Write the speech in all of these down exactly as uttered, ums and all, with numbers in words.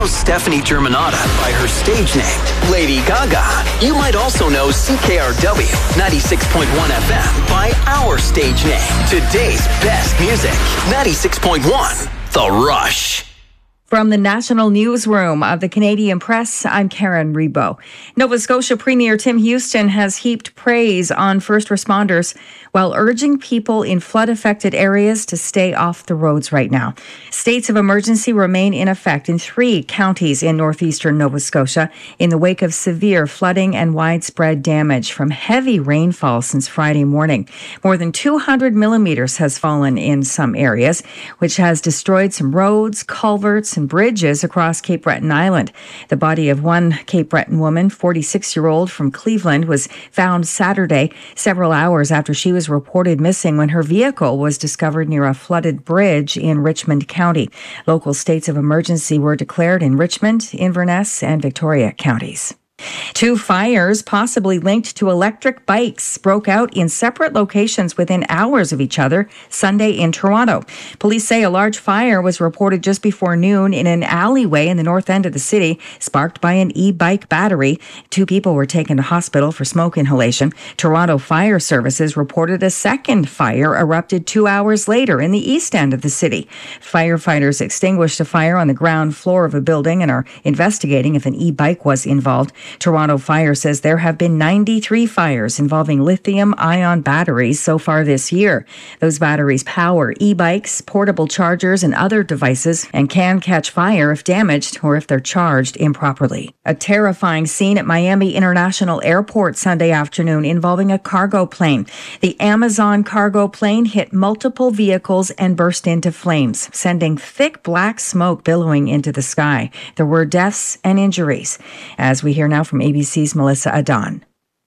Stephanie Germanotta by her stage name, Lady Gaga. You might also know C K R W ninety-six point one F M by our stage name. Today's best music, ninety-six point one, The Rush. From the National Newsroom of the Canadian Press, I'm Karen Rebo. Nova Scotia Premier Tim Houston has heaped praise on first responders while urging people in flood-affected areas to stay off the roads right now. States of emergency remain in effect in three counties in northeastern Nova Scotia in the wake of severe flooding and widespread damage from heavy rainfall since Friday morning. More than two hundred millimeters has fallen in some areas, which has destroyed some roads, culverts, and bridges across Cape Breton Island. The body of one Cape Breton woman, forty-six-year-old from Cleveland, was found Saturday, several hours after she was reported missing when her vehicle was discovered near a flooded bridge in Richmond County. Local states of emergency were declared in Richmond, Inverness, and Victoria counties. Two fires, possibly linked to electric bikes, broke out in separate locations within hours of each other Sunday in Toronto. Police say a large fire was reported just before noon in an alleyway in the north end of the city, sparked by an e-bike battery. Two people were taken to hospital for smoke inhalation. Toronto Fire Services reported a second fire erupted two hours later in the east end of the city. Firefighters extinguished a fire on the ground floor of a building and are investigating if an e-bike was involved. Toronto Fire says there have been ninety-three fires involving lithium-ion batteries so far this year. Those batteries power e-bikes, portable chargers, and other devices and can catch fire if damaged or if they're charged improperly. A terrifying scene at Miami International Airport Sunday afternoon involving a cargo plane. The Amazon cargo plane hit multiple vehicles and burst into flames, sending thick black smoke billowing into the sky. There were deaths and injuries. As we hear now from A B C's Melissa Adon.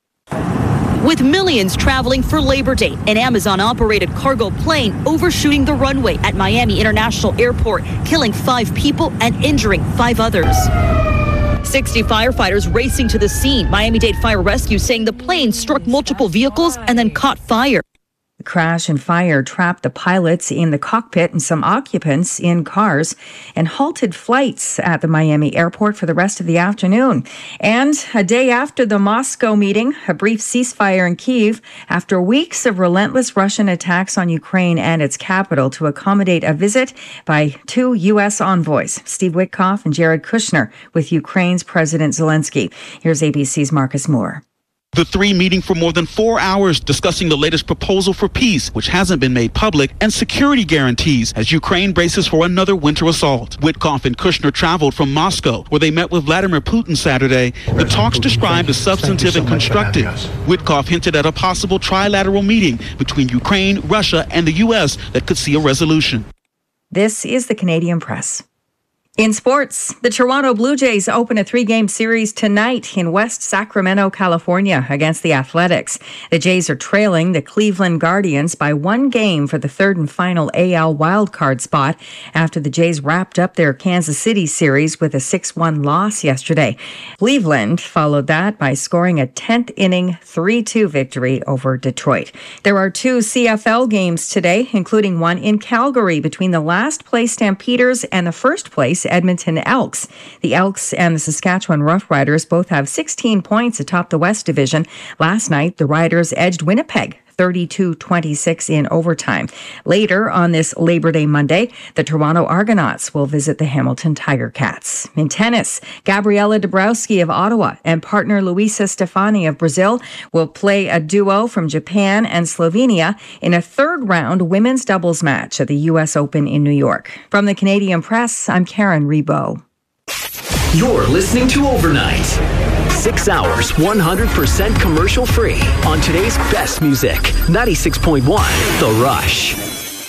With millions traveling for Labor Day, an Amazon-operated cargo plane overshooting the runway at Miami International Airport, killing five people and injuring five others. sixty firefighters racing to the scene. Miami-Dade Fire Rescue saying the plane struck multiple vehicles and then caught fire. The crash and fire trapped the pilots in the cockpit and some occupants in cars and halted flights at the Miami airport for the rest of the afternoon. And a day after the Moscow meeting, a brief ceasefire in Kyiv after weeks of relentless Russian attacks on Ukraine and its capital to accommodate a visit by two U S envoys, Steve Witkoff and Jared Kushner, with Ukraine's President Zelensky. Here's A B C's Marcus Moore. The three meeting for more than four hours discussing the latest proposal for peace, which hasn't been made public, and security guarantees as Ukraine braces for another winter assault. Witkoff and Kushner traveled from Moscow, where they met with Vladimir Putin Saturday. The talks described as substantive and constructive. Witkoff hinted at a possible trilateral meeting between Ukraine, Russia, and the U S that could see a resolution. This is the Canadian Press. In sports, the Toronto Blue Jays open a three-game series tonight in West Sacramento, California, against the Athletics. The Jays are trailing the Cleveland Guardians by one game for the third and final A L wildcard spot after the Jays wrapped up their Kansas City series with a six one loss yesterday. Cleveland followed that by scoring a tenth inning three two victory over Detroit. There are two C F L games today, including one in Calgary between the last-place Stampeders and the first-place Edmonton Elks. The Elks and the Saskatchewan Roughriders both have sixteen points atop the West Division. Last night, the Riders edged Winnipeg thirty-two twenty-six in overtime. Later on this Labor Day Monday, the Toronto Argonauts will visit the Hamilton Tiger Cats. In tennis, Gabriela Dabrowski of Ottawa and partner Luisa Stefani of Brazil will play a duo from Japan and Slovenia in a third-round women's doubles match at the U S Open in New York. From the Canadian Press, I'm Karen Rebo. You're listening to Overnight. Six hours, one hundred percent commercial free on today's best music. ninety-six point one, The Rush.